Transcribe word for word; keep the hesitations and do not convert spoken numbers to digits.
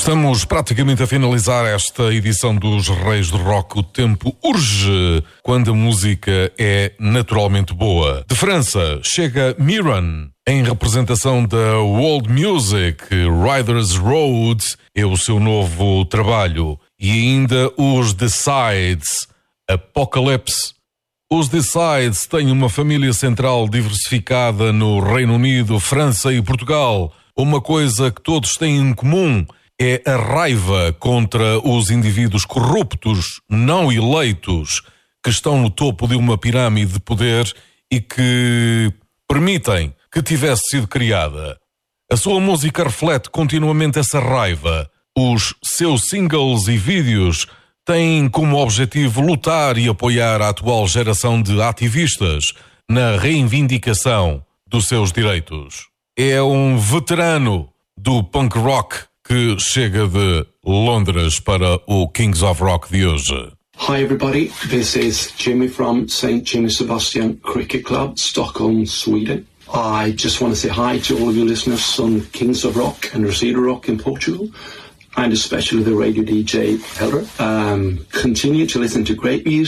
Estamos praticamente a finalizar esta edição dos Reis do Rock. O tempo urge quando a música é naturalmente boa. De França chega Miran, em representação da World Music. Riders Road é o seu novo trabalho. E ainda os Decides, Apocalypse. Os Decides têm uma família central diversificada no Reino Unido, França e Portugal. Uma coisa que todos têm em comum é a raiva contra os indivíduos corruptos, não eleitos, que estão no topo de uma pirâmide de poder e que permitem que tivesse sido criada. A sua música reflete continuamente essa raiva. Os seus singles e vídeos têm como objetivo lutar e apoiar a atual geração de ativistas na reivindicação dos seus direitos. É um veterano do punk rock que chega de Londres para o Kings of Rock de hoje. Hi everybody, this is Jimmy from Saint Jimmy Sebastian Cricket Club, Stockholm, Sweden. I just want to say hi to all you listeners on Kings of Rock and Reseda Rock in Portugal, and especially the radio D J Helder. Um, continue to listen to great music.